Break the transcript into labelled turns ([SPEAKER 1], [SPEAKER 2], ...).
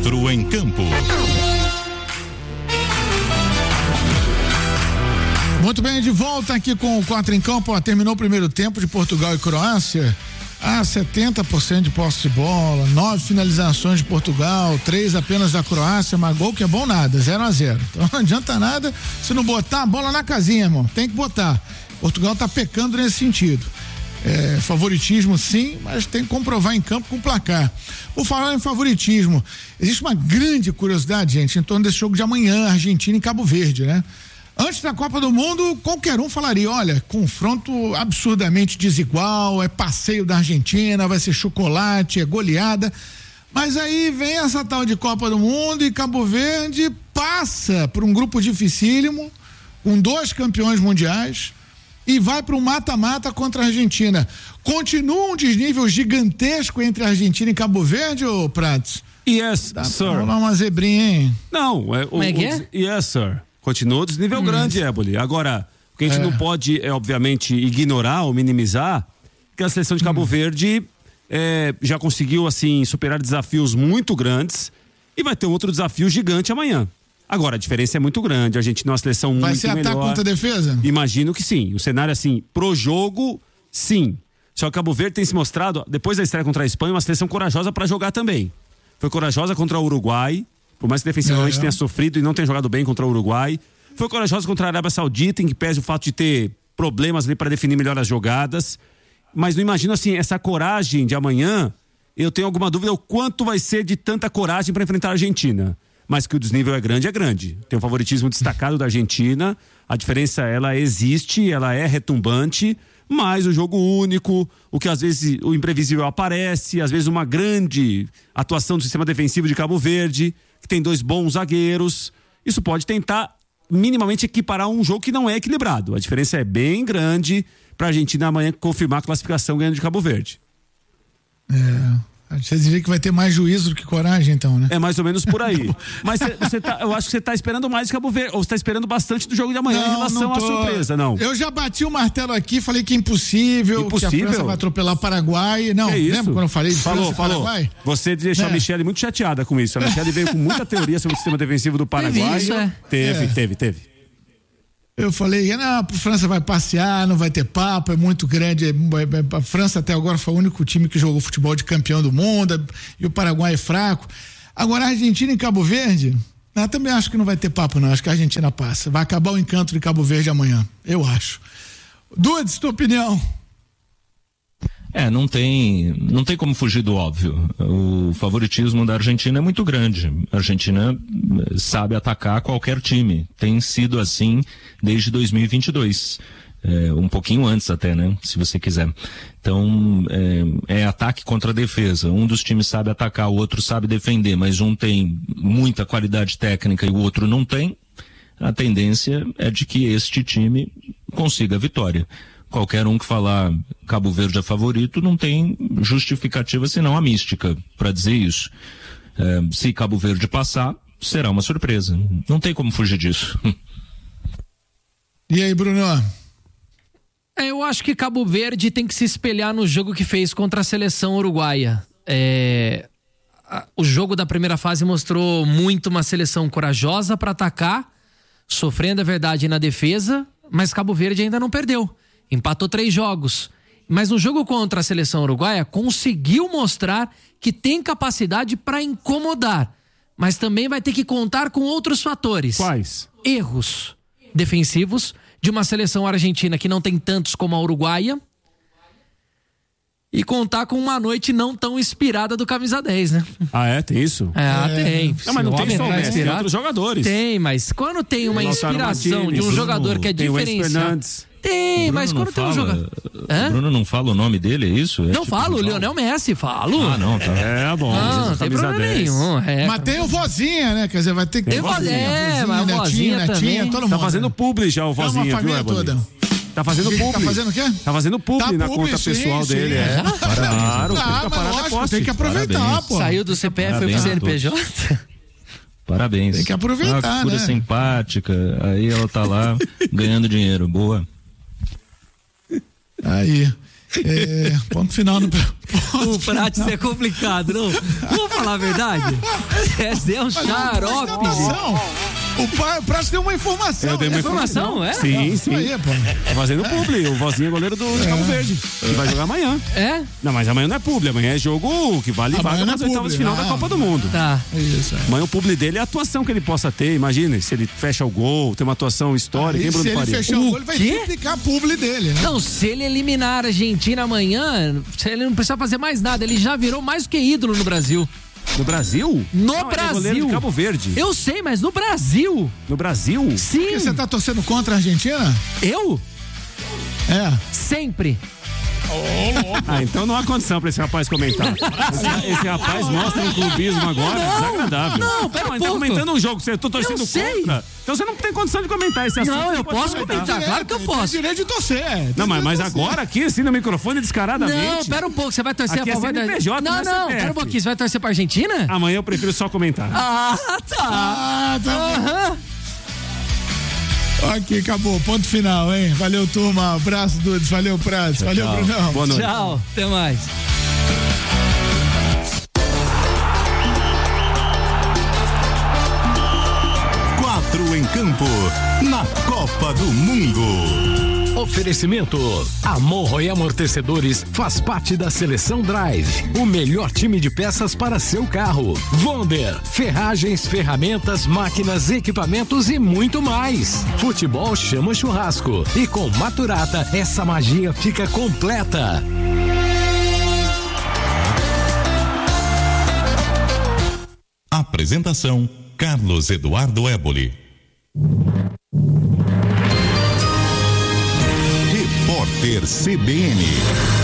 [SPEAKER 1] 4 em Campo.
[SPEAKER 2] Muito bem, de volta aqui com o 4 em Campo. Terminou o primeiro tempo de Portugal e Croácia. 70% de posse de bola, 9 finalizações de Portugal, 3 apenas da Croácia, mas gol que é bom nada, 0-0. Então não adianta nada se não botar a bola na casinha, irmão. Tem que botar. Portugal tá pecando nesse sentido. Favoritismo sim, mas tem que comprovar em campo com o placar. Por falar em favoritismo, existe uma grande curiosidade, gente, em torno desse jogo de amanhã, Argentina e Cabo Verde, né? Antes da Copa do Mundo, qualquer um falaria, olha, confronto absurdamente desigual, é passeio da Argentina, vai ser chocolate, é goleada, mas aí vem essa tal de Copa do Mundo e Cabo Verde passa por um grupo dificílimo, com 2 campeões mundiais, e vai para um mata-mata contra a Argentina. Continua um desnível gigantesco entre a Argentina e Cabo Verde, ô Pratos?
[SPEAKER 3] Yes, sir.
[SPEAKER 2] Vamos lá uma zebrinha, hein?
[SPEAKER 3] Não, yes, sir. Continua o desnível grande, Éboli. Agora, o que a gente não pode obviamente, ignorar ou minimizar, que a seleção de Cabo Verde já conseguiu, assim, superar desafios muito grandes e vai ter um outro desafio gigante amanhã. Agora, a diferença é muito grande. A Argentina é uma seleção muito melhor. Vai ser ataque contra defesa? Imagino que sim. O cenário, assim, pro jogo, sim. Só que o Cabo Verde tem se mostrado, depois da estreia contra a Espanha, uma seleção corajosa para jogar também. Foi corajosa contra o Uruguai, por mais que defensivamente tenha sofrido e não tenha jogado bem contra o Uruguai. Foi corajosa contra a Arábia Saudita, em que pese o fato de ter problemas ali para definir melhor as jogadas. Mas não imagino, assim, essa coragem de amanhã. Eu tenho alguma dúvida o quanto vai ser de tanta coragem para enfrentar a Argentina. Mas que o desnível é grande. Tem um favoritismo destacado da Argentina. A diferença, ela existe, ela é retumbante. Mas o jogo único, o que às vezes o imprevisível aparece, às vezes uma grande atuação do sistema defensivo de Cabo Verde, que tem 2 bons zagueiros. Isso pode tentar minimamente equiparar um jogo que não é equilibrado. A diferença é bem grande para a Argentina amanhã confirmar a classificação ganhando de Cabo Verde.
[SPEAKER 2] Você diria que vai ter mais juízo do que coragem, então, né?
[SPEAKER 3] É mais ou menos por aí. Mas eu acho que você está esperando mais de Cabo Verde, ou você está esperando bastante do jogo de amanhã em relação à surpresa, não?
[SPEAKER 2] Eu já bati o martelo aqui, falei que é impossível, que a França vai atropelar o Paraguai. Não, lembra quando eu falei de França e Paraguai?
[SPEAKER 3] Você deixou a Michele muito chateada com isso. A Michele veio com muita teoria sobre o sistema defensivo do Paraguai. Teve.
[SPEAKER 2] Eu falei, a França vai passear, não vai ter papo, é muito grande. A França até agora foi o único time que jogou futebol de campeão do mundo, e o Paraguai é fraco. Agora a Argentina e Cabo Verde, eu também acho que não vai ter papo, não. Acho que a Argentina passa. Vai acabar o encanto de Cabo Verde amanhã, eu acho. Dudes, tua opinião?
[SPEAKER 4] Não tem como fugir do óbvio. O favoritismo da Argentina é muito grande. A Argentina sabe atacar qualquer time. Tem sido assim desde 2022. Um pouquinho antes até, né? Se você quiser. Então, é ataque contra defesa. Um dos times sabe atacar, o outro sabe defender, mas um tem muita qualidade técnica e o outro não tem. A tendência é de que este time consiga a vitória. Qualquer um que falar Cabo Verde é favorito não tem justificativa senão a mística para dizer isso. Se Cabo Verde passar, será uma surpresa. Não tem como fugir disso.
[SPEAKER 2] E aí, Bruno?
[SPEAKER 5] Eu acho que Cabo Verde tem que se espelhar no jogo que fez contra a seleção uruguaia. O jogo da primeira fase mostrou muito uma seleção corajosa para atacar, sofrendo a verdade na defesa, mas Cabo Verde ainda não perdeu. Empatou 3 jogos. Mas no jogo contra a seleção uruguaia, conseguiu mostrar que tem capacidade para incomodar. Mas também vai ter que contar com outros fatores.
[SPEAKER 3] Quais?
[SPEAKER 5] Erros defensivos de uma seleção argentina que não tem tantos como a uruguaia. E contar com uma noite não tão inspirada do camisa 10, né?
[SPEAKER 3] Tem isso?
[SPEAKER 5] Tem.
[SPEAKER 3] Mas não tem só o Messi, tem outros jogadores.
[SPEAKER 5] Tem, mas quando tem uma inspiração de um jogador que é diferenciado... Tem, mas quando tem um jogador...
[SPEAKER 4] O Bruno não fala o nome dele, é isso?
[SPEAKER 5] Não falo, o Lionel Messi, falo.
[SPEAKER 4] Não, tá.
[SPEAKER 3] Bom.
[SPEAKER 5] Não tem problema nenhum.
[SPEAKER 2] Mas tem o Vozinha, né? Quer dizer, vai ter que ter
[SPEAKER 5] vozinha. Mas o Vozinha também.
[SPEAKER 2] Todo mundo.
[SPEAKER 3] Tá fazendo publi já o Vozinha, viu, Éboli? Tá fazendo publi.
[SPEAKER 2] Tá fazendo o quê?
[SPEAKER 3] Tá fazendo publi na conta pessoal dele. Claro,
[SPEAKER 2] tem que aproveitar, pô.
[SPEAKER 5] Saiu do CPF, foi pro CNPJ.
[SPEAKER 4] Parabéns.
[SPEAKER 2] Tem que aproveitar,
[SPEAKER 4] uma figura simpática, aí ela tá lá ganhando dinheiro. Boa.
[SPEAKER 2] Aí. Ponto final no
[SPEAKER 5] O Prates é complicado, não? Vamos falar a verdade? Esse é um xarope, gente.
[SPEAKER 2] O Prates deu uma informação.
[SPEAKER 3] Eu dei uma
[SPEAKER 5] informação, é?
[SPEAKER 3] Sim, sim.
[SPEAKER 2] Aí, pô.
[SPEAKER 3] Tá fazendo publi. O Vozinho é goleiro de Cabo Verde. Ele vai jogar amanhã.
[SPEAKER 5] É?
[SPEAKER 3] Não, mas amanhã não é publi. Amanhã é jogo que vale vaga nas oitavas de final da Copa do Mundo.
[SPEAKER 5] Tá.
[SPEAKER 2] Isso,
[SPEAKER 3] Amanhã o publi dele é a atuação que ele possa ter. Imagina, se ele fecha o gol, tem uma atuação histórica.
[SPEAKER 2] Se ele fechar o gol, ele vai triplicar a publi dele, né?
[SPEAKER 5] Não, se ele eliminar a Argentina amanhã, ele não precisa fazer mais nada. Ele já virou mais do que ídolo no Brasil.
[SPEAKER 3] No Brasil?
[SPEAKER 5] No
[SPEAKER 3] não,
[SPEAKER 5] Brasil.
[SPEAKER 3] Ele é goleiro de Cabo Verde.
[SPEAKER 5] Eu sei, mas no Brasil.
[SPEAKER 3] No Brasil?
[SPEAKER 5] Sim.
[SPEAKER 2] Porque você tá torcendo contra a Argentina?
[SPEAKER 5] Eu?
[SPEAKER 2] É.
[SPEAKER 5] Sempre.
[SPEAKER 3] Então não há condição pra esse rapaz comentar. Esse rapaz mostra um clubismo agora desagradável.
[SPEAKER 5] Não, pera um pouco.
[SPEAKER 3] Tá comentando um jogo que você tá torcendo
[SPEAKER 5] Eu sei.
[SPEAKER 3] contra. Então você não tem condição de comentar esse assunto.
[SPEAKER 5] Não, eu posso comentar, claro que eu posso.
[SPEAKER 2] Tem direito de torcer.
[SPEAKER 3] Não, mas agora aqui, assim, no microfone, descaradamente.
[SPEAKER 5] Não, pera um pouco, você vai torcer
[SPEAKER 3] aqui
[SPEAKER 5] a favor da...
[SPEAKER 3] CNPJ,
[SPEAKER 5] Não, pera um pouquinho, você vai torcer pra Argentina?
[SPEAKER 3] Amanhã eu prefiro só comentar.
[SPEAKER 5] Ah, tá.
[SPEAKER 2] Tá. Ok, acabou. Ponto final, hein? Valeu, turma. Abraço, Dudes. Valeu, Prates. Valeu,
[SPEAKER 3] Tchau.
[SPEAKER 2] Brunão.
[SPEAKER 3] Boa noite.
[SPEAKER 5] Tchau, até mais.
[SPEAKER 1] Quatro em campo, na Copa do Mundo.
[SPEAKER 6] Oferecimento: Amorro e Amortecedores faz parte da Seleção Drive, o melhor time de peças para seu carro. Wonder, ferragens, ferramentas, máquinas, equipamentos e muito mais. Futebol chama churrasco e com Maturata essa magia fica completa.
[SPEAKER 1] Apresentação: Carlos Eduardo Éboli. Repórter CBN.